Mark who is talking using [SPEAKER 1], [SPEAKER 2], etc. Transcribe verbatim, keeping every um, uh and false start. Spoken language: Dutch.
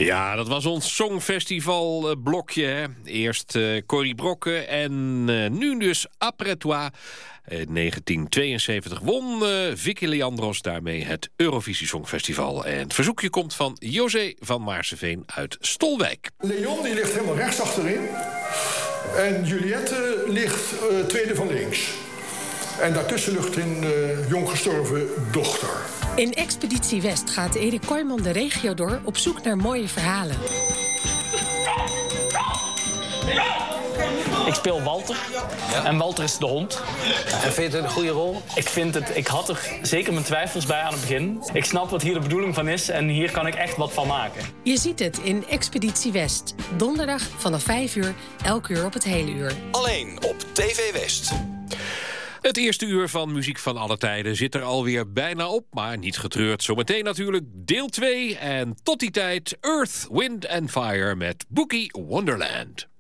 [SPEAKER 1] Ja, dat was ons Songfestival blokje. Hè. Eerst uh, Corrie Brokken en uh, nu dus Après Toi. In negentien tweeënzeventig won uh, Vicky Leandros daarmee het Eurovisie Songfestival. En het verzoekje komt van José van Maarseveen uit Stolwijk.
[SPEAKER 2] Leon die ligt helemaal rechts achterin. En Juliette ligt uh, tweede van links. En daartussen ligt een uh, jong gestorven dochter.
[SPEAKER 3] In Expeditie West gaat Erik Kooijman de regio door op zoek naar mooie verhalen.
[SPEAKER 4] Ik speel Walter. Ja. En Walter is de hond.
[SPEAKER 5] En vind je het een goede rol?
[SPEAKER 4] Ik vind het, ik had er zeker mijn twijfels bij aan het begin. Ik snap wat hier de bedoeling van is en hier kan ik echt wat van maken.
[SPEAKER 3] Je ziet het in Expeditie West. Donderdag vanaf vijf uur, elk uur op het hele uur.
[SPEAKER 6] Alleen op T V West.
[SPEAKER 1] Het eerste uur van Muziek van alle tijden zit er alweer bijna op, maar niet getreurd. Zometeen natuurlijk deel twee en tot die tijd Earth, Wind and Fire met Boogie Wonderland.